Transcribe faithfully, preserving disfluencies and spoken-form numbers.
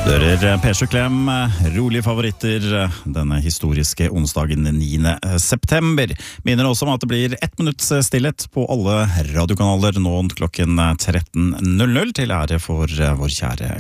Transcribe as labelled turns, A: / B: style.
A: Dører P sju Klem, rolige favoritter denne historiske onsdagen niende september. Minner også om at det blir ett minutts stillhet på alle radiokanaler nå klokken tretten null null til ære for vår kjære